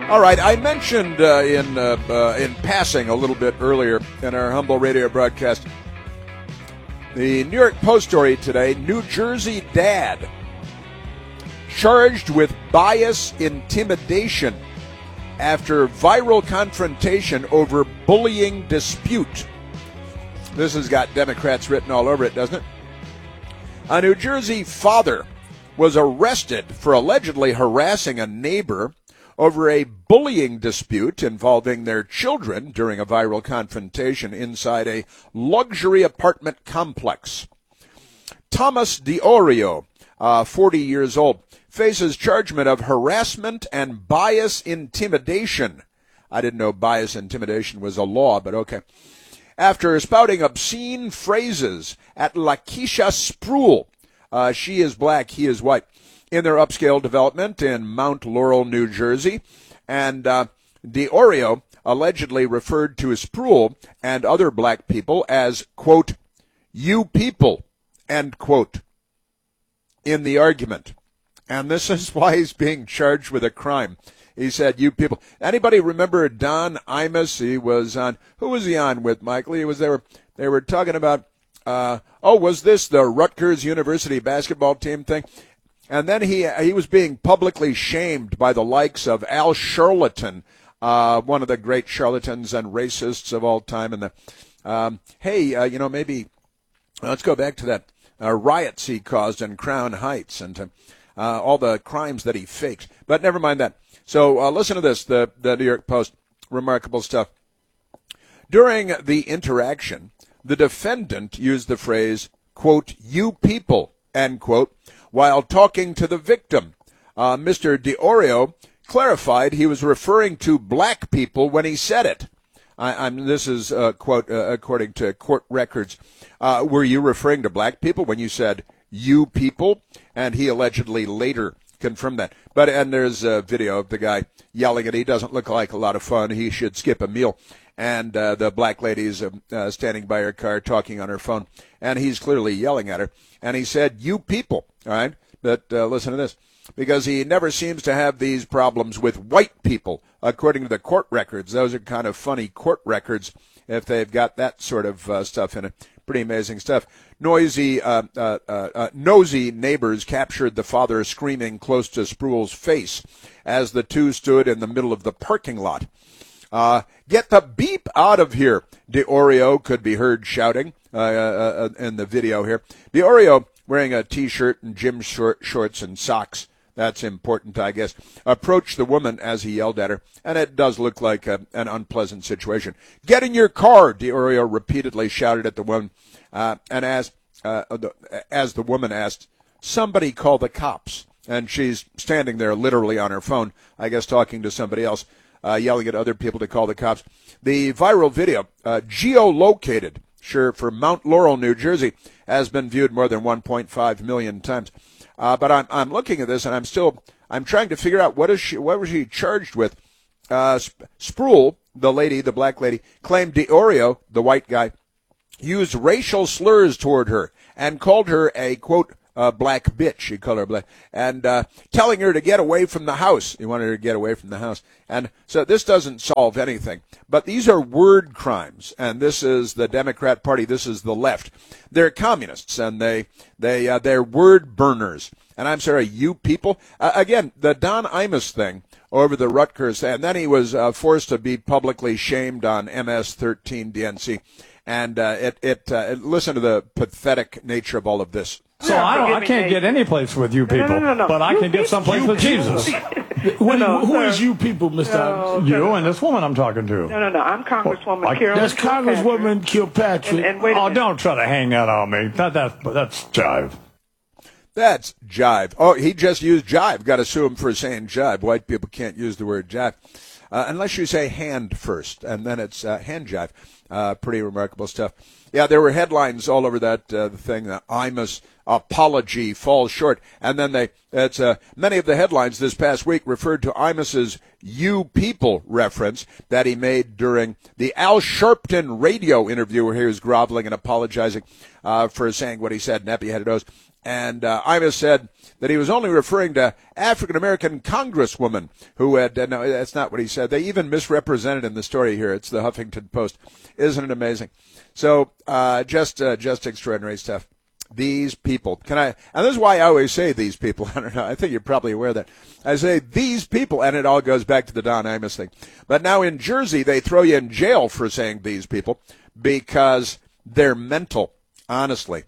All right, I mentioned in passing a little bit earlier in our humble radio broadcast the New York Post story today. New Jersey dad charged with bias intimidation after viral confrontation over bullying dispute. This has got Democrats written all over it, doesn't it? A New Jersey father was arrested for allegedly harassing a neighbor over a bullying dispute involving their children during a viral confrontation inside a luxury apartment complex. Thomas DiOrio, 40 years old, faces chargement of harassment and bias intimidation. I didn't know bias intimidation was a law, but okay. After spouting obscene phrases at Lakeisha Spruill, she is black, he is white, in their upscale development in Mount Laurel, New Jersey. And DiOrio allegedly referred to Spruill and other black people as, quote, "you people," end quote, in the argument. And this is why he's being charged with a crime. He said, "you people." Anybody remember Don Imus? He was on, who was he on with, Michael? He was, they were talking about, was this the Rutgers University basketball team thing? And then he was being publicly shamed by the likes of Al Sharpton, one of the great charlatans and racists of all time. And maybe let's go back to that riots he caused in Crown Heights and all the crimes that he faked. But never mind that. So listen to this, the New York Post, remarkable stuff. During the interaction, the defendant used the phrase, quote, "you people," end quote, while talking to the victim. Mr. DiOrio clarified he was referring to black people when he said it. This is, quote, according to court records. Were you referring to black people when you said "you people"? And he allegedly later confirmed that. And there's a video of the guy yelling at, he doesn't look like a lot of fun. He should skip a meal. And the black lady's standing by her car talking on her phone. And he's clearly yelling at her. And he said, "you people," all right? But listen to this. Because he never seems to have these problems with white people, according to the court records. Those are kind of funny court records if they've got that sort of stuff in it. Pretty amazing stuff. Nosy neighbors captured the father screaming close to Spruill's face as the two stood in the middle of the parking lot. "Get the beep out of here," DiOrio could be heard shouting in the video here. DiOrio, wearing a T-shirt and gym shorts and socks, that's important, I guess, approached the woman as he yelled at her, and it does look like an unpleasant situation. "Get in your car," DiOrio repeatedly shouted at the woman, and as the woman asked, "somebody call the cops," and she's standing there literally on her phone, I guess talking to somebody else, yelling at other people to call the cops. The viral video, geolocated, for Mount Laurel, New Jersey, has been viewed more than 1.5 million times. But I'm looking at this, and I'm trying to figure out what was she charged with. Spruill, the black lady, claimed DiOrio, the white guy, used racial slurs toward her and called her a, quote, black bitch. He called her black, and telling her to get away from the house. He wanted her to get away from the house. And so this doesn't solve anything. But these are word crimes, and this is the Democrat Party. This is the left. They're communists, and they're word burners. And I'm sorry, you people. Again, the Don Imus thing over the Rutgers, and then he was forced to be publicly shamed on MS-13 DNC. And listen to the pathetic nature of all of this. So I can't get any place with you people, no. But I can get someplace with Jesus. Who is you people, Mr. You and this woman I'm talking to. No. I'm Congresswoman Carolyn. That's Congresswoman Kilpatrick. And wait a minute. Don't try to hang that on me. That's jive. That's jive. Oh, he just used jive. Got to sue him for saying jive. White people can't use the word jive. Unless you say hand first, and then it's hand jive. Pretty remarkable stuff. Yeah, there were headlines all over that thing. Imus apology falls short, and then many of the headlines this past week referred to Imus's "you people" reference that he made during the Al Sharpton radio interview, where he was groveling and apologizing for saying what he said, nappy-headed nose. And Imus said that he was only referring to African-American congresswoman who had, no, that's not what he said. They even misrepresented in the story here. It's the Huffington Post. Isn't it amazing? So just extraordinary stuff. These people. And this is why I always say these people. I don't know. I think you're probably aware of that. I say these people, and it all goes back to the Don Imus thing. But now in Jersey, they throw you in jail for saying these people because they're mental, honestly.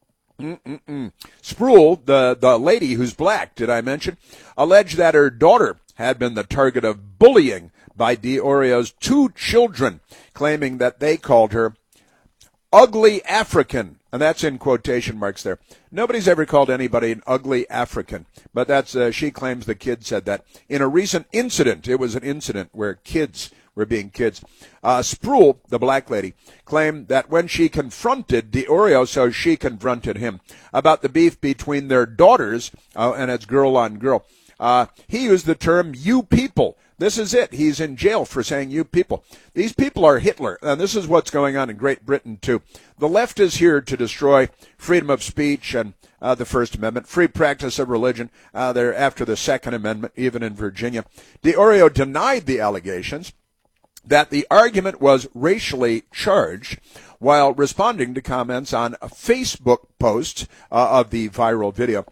Spruill, the lady who's black, did I mention, alleged that her daughter had been the target of bullying by DeOrio's 2 children, claiming that they called her ugly African. And that's in quotation marks there. Nobody's ever called anybody an ugly African, but that's she claims the kid said that. In a recent incident, it was an incident where kids were being kids. Spruill, the black lady, claimed that when she confronted DeOrio, so she confronted him, about the beef between their daughters, and it's girl on girl, he used the term you people. This is it. He's in jail for saying you people. These people are Hitler, and this is what's going on in Great Britain, too. The left is here to destroy freedom of speech and the First Amendment, free practice of religion. They're after the Second Amendment, even in Virginia. DeOrio denied the allegations that the argument was racially charged while responding to comments on a Facebook post of the viral video.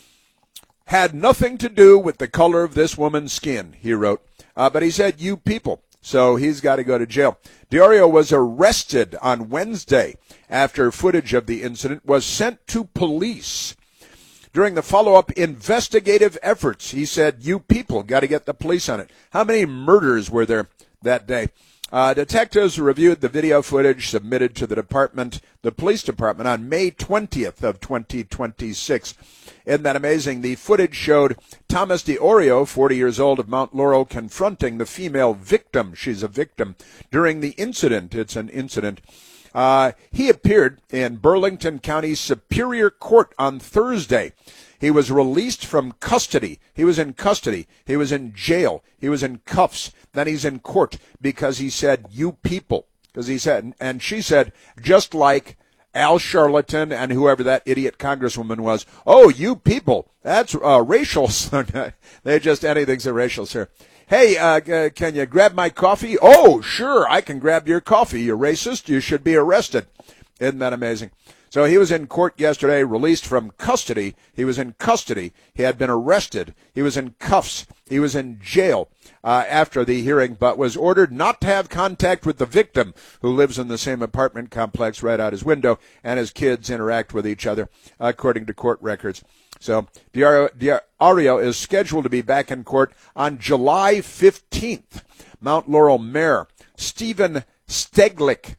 Had nothing to do with the color of this woman's skin, he wrote. But he said, you people. So he's got to go to jail. DeOrio was arrested on Wednesday after footage of the incident was sent to police. During the follow-up investigative efforts, he said, you people got to get the police on it. How many murders were there that day? Detectives reviewed the video footage submitted to the police department on May 20th of 2026. Isn't that amazing? The footage showed Thomas DeOrio, 40 years old, of Mount Laurel, confronting the female victim. She's a victim. During the incident, it's an incident. He appeared in Burlington County Superior Court on Thursday. He was released from custody. He was in custody. He was in jail. He was in cuffs. Then he's in court because he said, you people. Because he said, and she said, just like Al Sharpton and whoever that idiot congresswoman was, oh, you people, that's racial. They just, anything's a racial slur. Hey, can you grab my coffee? Oh, sure, I can grab your coffee. You racist. You should be arrested. Isn't that amazing? So he was in court yesterday, released from custody. He was in custody. He had been arrested. He was in cuffs. He was in jail after the hearing, but was ordered not to have contact with the victim, who lives in the same apartment complex right out his window, and his kids interact with each other, according to court records. So DeOrio is scheduled to be back in court on July 15th. Mount Laurel Mayor Stephen Steglick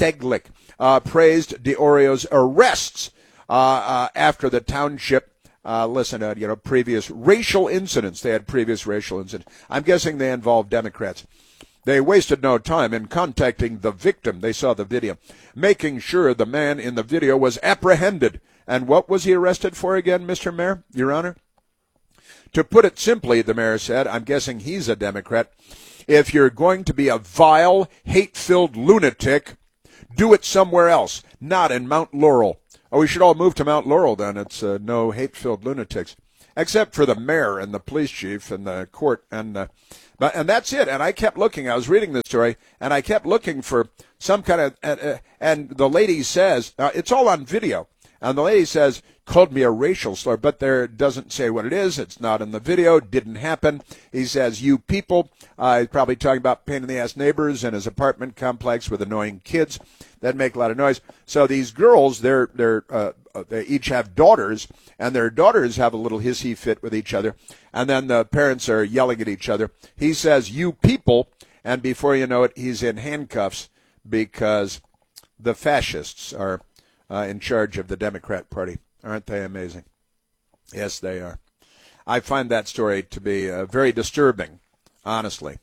praised DeOrio's arrests after the township previous racial incidents. They had previous racial incidents. I'm guessing they involved Democrats. They wasted no time in contacting the victim. They saw the video, making sure the man in the video was apprehended. And what was he arrested for again, Mr. Mayor, Your Honor? To put it simply, the mayor said, I'm guessing he's a Democrat, if you're going to be a vile, hate-filled lunatic, do it somewhere else, not in Mount Laurel. Oh, we should all move to Mount Laurel then. It's no hate-filled lunatics, except for the mayor and the police chief and the court. And that's it. And I kept looking. I was reading this story, and I kept looking for some kind of and the lady says, it's all on video. And the lady says, called me a racial slur, but there doesn't say what it is. It's not in the video. Didn't happen. He says, you people. He's probably talking about pain-in-the-ass neighbors in his apartment complex with annoying kids that make a lot of noise. So these girls, they each have daughters, and their daughters have a little hissy fit with each other. And then the parents are yelling at each other. He says, you people, and before you know it, he's in handcuffs because the fascists are in charge of the Democrat Party. Aren't they amazing? Yes, they are. I find that story to be very disturbing, honestly.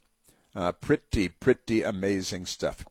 Pretty amazing stuff.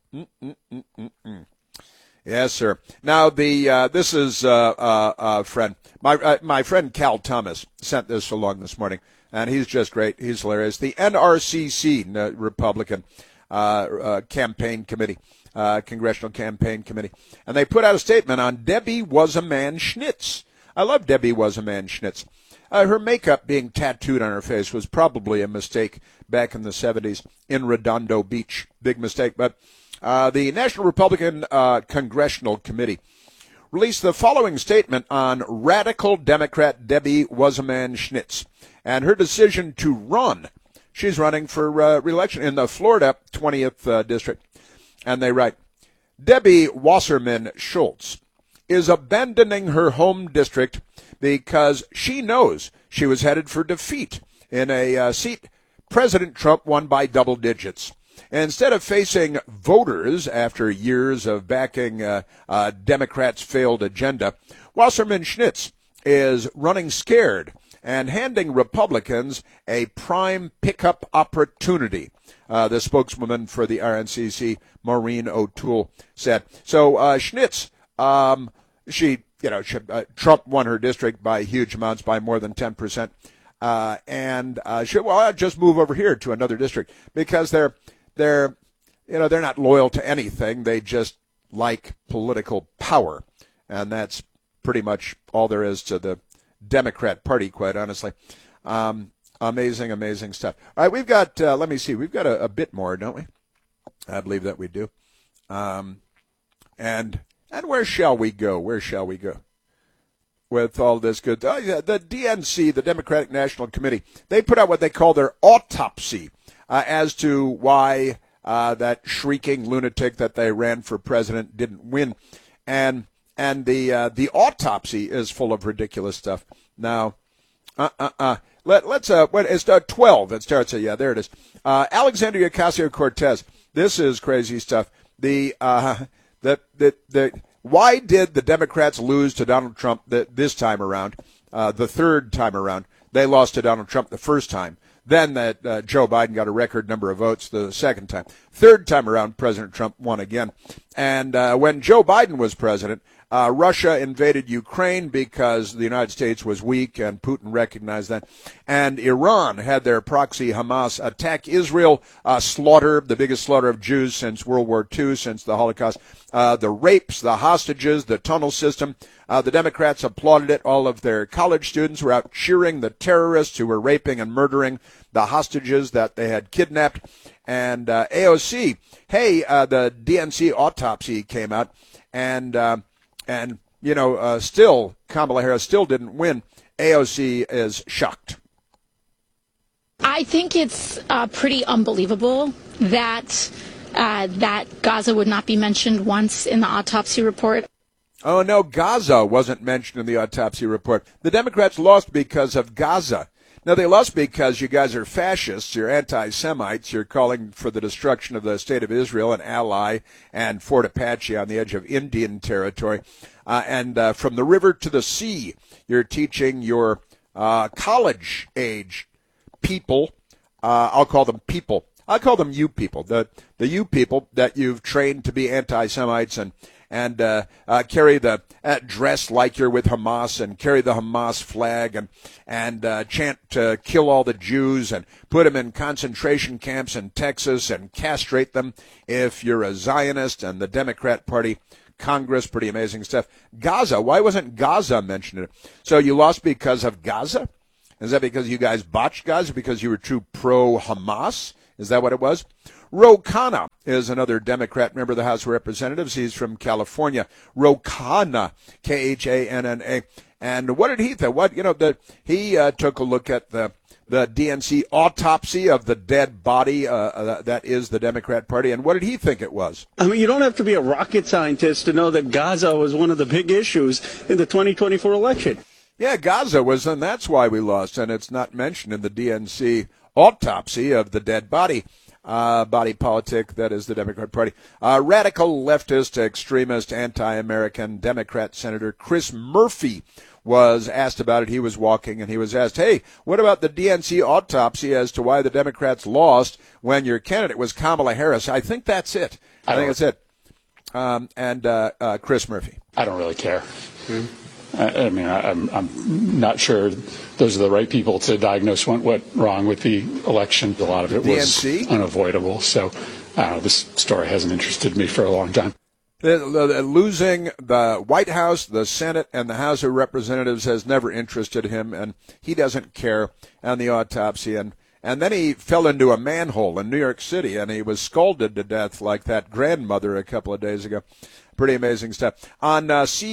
Yes, sir. Now, this is a friend. My friend Cal Thomas sent this along this morning, and he's just great. He's hilarious. The NRCC, Republican campaign committee, Congressional Campaign Committee, and they put out a statement on Debbie Was a Man Schnitz. I love Debbie Was-A-Man Schnitz. Her makeup being tattooed on her face was probably a mistake back in the 70s in Redondo Beach. Big mistake. But the National Republican Congressional Committee released the following statement on radical Democrat Debbie Was-A-Man Schnitz and her decision to run. She's running for re-election in the Florida 20th District. And they write, Debbie Wasserman Schultz is abandoning her home district because she knows she was headed for defeat in a seat President Trump won by double digits. Instead of facing voters after years of backing Democrats' failed agenda, Wasserman Schnitz is running scared and handing Republicans a prime pickup opportunity. The spokeswoman for the RNCC, Maureen O'Toole, said. So Schnitz, Trump won her district by huge amounts, by more than 10%, and I'll just move over here to another district because they're not loyal to anything. They just like political power, and that's pretty much all there is to the Democrat Party, quite honestly. Amazing stuff. All right, we've got, let me see, we've got a bit more, don't we? I believe that we do. And where shall we go? Where shall we go with all this good? The DNC, the Democratic National Committee, they put out what they call their autopsy as to why that shrieking lunatic that they ran for president didn't win. And the autopsy is full of ridiculous stuff. Now, Let's it's 12. It starts at, there it is. Alexandria Ocasio-Cortez. This is crazy stuff. Why did the Democrats lose to Donald Trump this time around? The third time around, they lost to Donald Trump the first time. Then that Joe Biden got a record number of votes the second time. Third time around, President Trump won again. And when Joe Biden was president, Russia invaded Ukraine because the United States was weak, and Putin recognized that. And Iran had their proxy Hamas attack Israel, slaughter, the biggest slaughter of Jews since World War II, since the Holocaust. The rapes, the hostages, the tunnel system. The Democrats applauded it. All of their college students were out cheering the terrorists who were raping and murdering the hostages that they had kidnapped. And AOC, the DNC autopsy came out, and still Kamala Harris still didn't win. AOC is shocked. I think it's pretty unbelievable that Gaza would not be mentioned once in the autopsy report. Oh, no, Gaza wasn't mentioned in the autopsy report. The Democrats lost because of Gaza. Now, they lost because you guys are fascists, you're anti-Semites, you're calling for the destruction of the State of Israel, an ally, and Fort Apache on the edge of Indian territory. And from the river to the sea, you're teaching your college-age people, I'll call them people, I'll call them you people, the you people that you've trained to be anti-Semites and carry the dress like you're with Hamas and carry the Hamas flag and chant to kill all the Jews and put them in concentration camps in Texas and castrate them if you're a Zionist, and the Democrat Party Congress, pretty amazing stuff. Gaza, why wasn't Gaza mentioned? So you lost because of Gaza? Is that because you guys botched Gaza, because you were too pro-Hamas? Is that what it was? Ro Khanna is another Democrat member of the House of Representatives. He's from California. Ro Khanna, Khanna. And what did he think? He took a look at the DNC autopsy of the dead body that is the Democrat Party. And what did he think it was? I mean, you don't have to be a rocket scientist to know that Gaza was one of the big issues in the 2024 election. Yeah, Gaza was, and that's why we lost. And it's not mentioned in the DNC autopsy of the dead body. Body politic, that is the Democrat Party. Radical, leftist, extremist, anti-American Democrat Senator Chris Murphy was asked about it. He was walking and he was asked, hey, what about the DNC autopsy as to why the Democrats lost when your candidate was Kamala Harris? I think that's it. I think that's it. Chris Murphy. I don't really care. I mean, I'm not sure those are the right people to diagnose what went wrong with the election. A lot of it was unavoidable. So this story hasn't interested me for a long time. Losing the White House, the Senate, and the House of Representatives has never interested him, and he doesn't care on the autopsy. And then he fell into a manhole in New York City, and he was scalded to death like that grandmother a couple of days ago. Pretty amazing stuff. On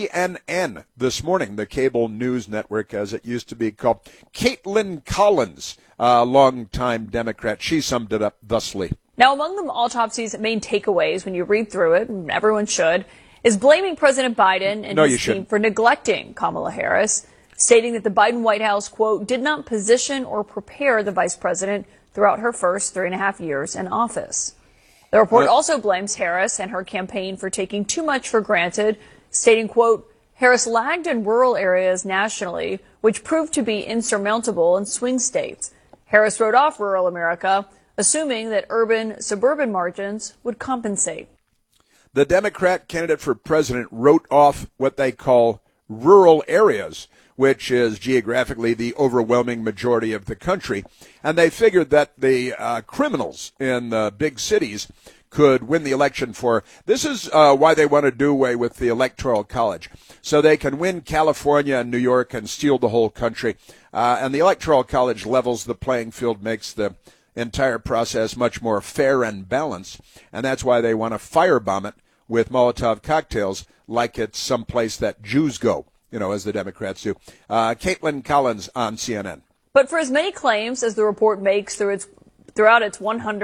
CNN this morning, the cable news network, as it used to be called, Caitlin Collins, a longtime Democrat, she summed it up thusly. Now, among the autopsy's main takeaways, when you read through it, and everyone should, is blaming President Biden and his team for neglecting Kamala Harris, stating that the Biden White House, quote, did not position or prepare the vice president throughout her first 3.5 years in office. The report also blames Harris and her campaign for taking too much for granted, stating, quote, Harris lagged in rural areas nationally, which proved to be insurmountable in swing states. Harris wrote off rural America, assuming that urban-suburban margins would compensate. The Democrat candidate for president wrote off what they call rural areas, which is geographically the overwhelming majority of the country. And they figured that the criminals in the big cities could win the election for. This is why they want to do away with the Electoral College, so they can win California and New York and steal the whole country. And the Electoral College levels the playing field, makes the entire process much more fair and balanced, and that's why they want to firebomb it with Molotov cocktails like it's someplace that Jews go, as the Democrats do. Caitlin Collins on CNN. But for as many claims as the report makes throughout its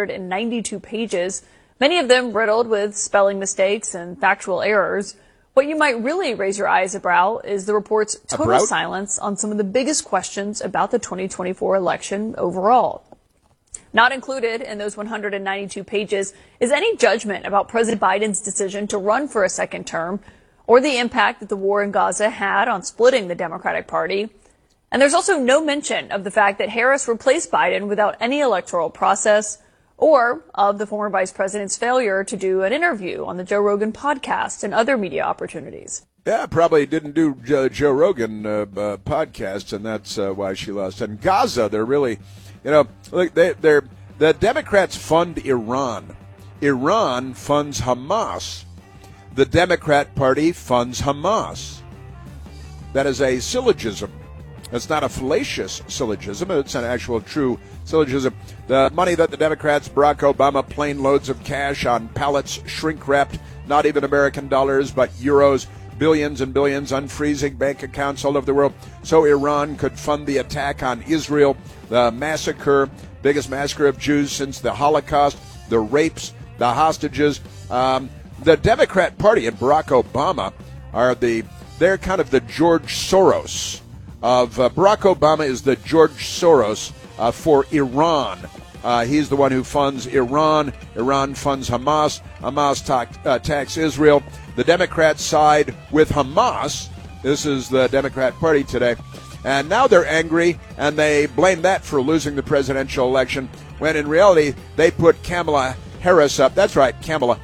192 pages, many of them riddled with spelling mistakes and factual errors, what you might really raise your eyes about is the report's total silence on some of the biggest questions about the 2024 election overall. Not included in those 192 pages is any judgment about President Biden's decision to run for a second term or the impact that the war in Gaza had on splitting the Democratic Party. And there's also no mention of the fact that Harris replaced Biden without any electoral process or of the former vice president's failure to do an interview on the Joe Rogan podcast and other media opportunities. Yeah, probably didn't do Joe Rogan podcast, and that's why she lost. And Gaza, they're really... look, the Democrats fund Iran. Iran funds Hamas. The Democrat Party funds Hamas. That is a syllogism. It's not a fallacious syllogism. It's an actual true syllogism. The money that the Democrats, Barack Obama, plane loads of cash on pallets, shrink-wrapped, not even American dollars, but euros, billions and billions, unfreezing bank accounts all over the world, so Iran could fund the attack on Israel, the massacre, biggest massacre of Jews since the Holocaust, the rapes, the hostages. The Democrat Party and Barack Obama they're kind of the George Soros of Barack Obama is the George Soros for Iran. He's the one who funds Iran. Iran funds Hamas. Hamas attacks Israel. The Democrats side with Hamas. This is the Democrat Party today. And now they're angry, and they blame that for losing the presidential election, when in reality they put Kamala Harris up. That's right, Kamala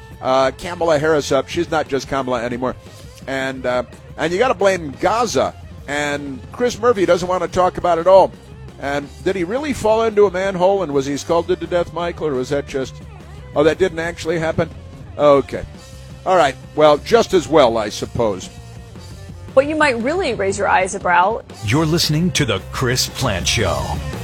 Harris up. She's not just Kamala anymore. And you got to blame Gaza. And Chris Murphy doesn't want to talk about it all. And did he really fall into a manhole, and was he scalded to death, Michael, or was that just... Oh, that didn't actually happen? Okay. All right. Well, just as well, I suppose. What you might really raise your eyes about... You're listening to The Chris Plante Show.